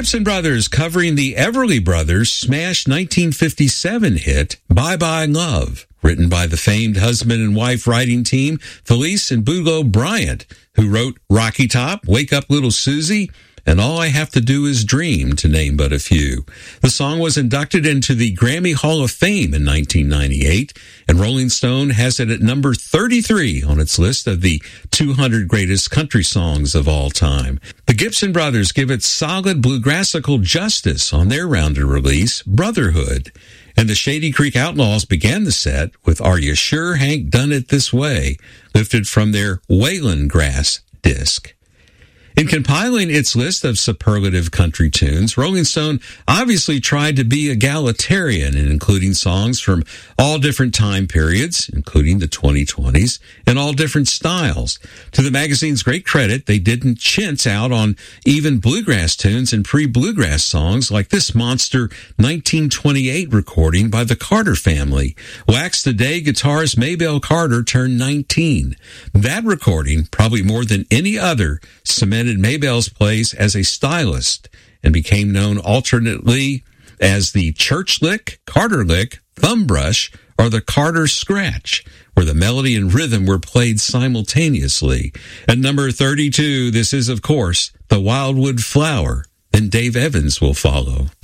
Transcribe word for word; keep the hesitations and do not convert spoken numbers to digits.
Gibson Brothers covering the Everly Brothers' smash nineteen fifty-seven hit, Bye Bye Love, written by the famed husband and wife writing team, Felice and Boudleaux Bryant, who wrote Rocky Top, Wake Up Little Susie, and All I Have to Do Is Dream, to name but a few. The song was inducted into the Grammy Hall of Fame in nineteen ninety-eight, and Rolling Stone has it at number thirty-three on its list of the two hundred greatest country songs of all time. The Gibson Brothers give it solid bluegrassical justice on their rounded release, Brotherhood. And the Shady Creek Outlaws began the set with Are You Sure Hank Done It This Way, lifted from their Wayland Grass disc. In compiling its list of superlative country tunes, Rolling Stone obviously tried to be egalitarian in including songs from all different time periods, including the twenty twenties, and all different styles. To the magazine's great credit, they didn't chintz out on even bluegrass tunes and pre-bluegrass songs like this monster nineteen twenty-eight recording by the Carter family. Wax the day guitarist Maybelle Carter turned nineteen. That recording, probably more than any other, cemented Maybelle's place as a stylist and became known alternately as the Church Lick, Carter Lick, Thumb Brush, or the Carter Scratch, where the melody and rhythm were played simultaneously. At number thirty-two, this is, of course, The Wildwood Flower. Then Dave Evans will follow.